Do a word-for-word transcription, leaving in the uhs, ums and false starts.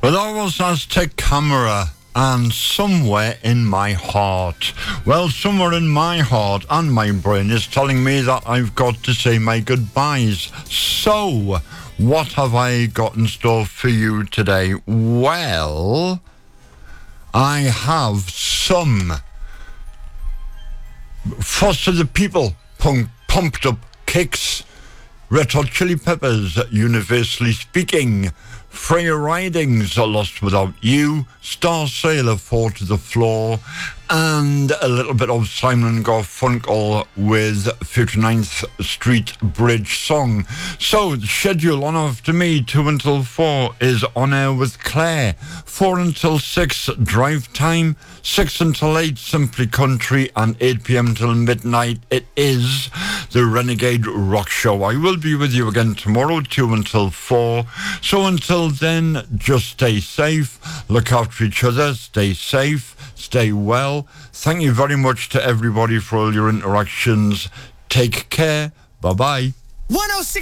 Well, that was Aztec Camera and Somewhere in My Heart. Well, somewhere in my heart and my brain is telling me that I've got to say my goodbyes. So, what have I got in store for you today? Well, I have some Foster the People pump, pumped up kicks, Red Hot Chili Peppers, Universally Speaking, Freya Ridings, Lost Without You, Star Sailor, Fall to the Floor, and a little bit of Simon Garfunkel with fifty-ninth Street Bridge Song. So, the schedule on after me, two until four, is On Air with Claire. four until six, Drive Time. six until eight, Simply Country. And eight p.m. till midnight, it is the Renegade Rock Show. I will be with you again tomorrow, two until four. So until then, just stay safe, look after each other, stay safe, stay well. Thank you very much to everybody for all your interactions. Take care. Bye-bye. one oh six